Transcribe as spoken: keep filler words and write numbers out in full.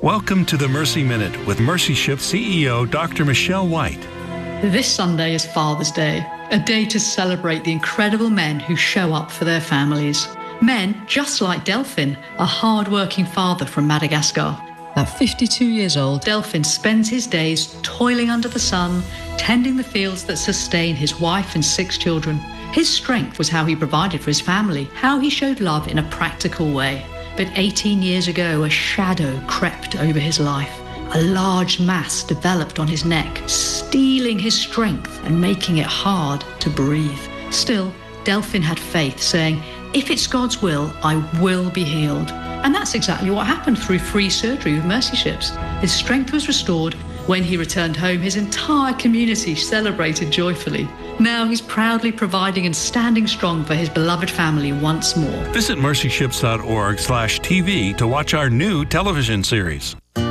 Welcome to the Mercy Minute with Mercy Ship C E O Doctor Michelle White. This Sunday is Father's Day, a day to celebrate the incredible men who show up for their families. Men just like Delphin, a hard-working father from Madagascar. At fifty-two years old, Delphin spends his days toiling under the sun, tending the fields that sustain his wife and six children. His strength was how he provided for his family, how he showed love in a practical way. But eighteen years ago, a shadow crept over his life. A large mass developed on his neck, stealing his strength and making it hard to breathe. Still, Delphin had faith, saying, "If it's God's will, I will be healed." And that's exactly what happened through free surgery with Mercy Ships. His strength was restored. When he returned home, his entire community celebrated joyfully. Now he's proudly providing and standing strong for his beloved family once more. Visit mercy ships dot org slash T V to watch our new television series.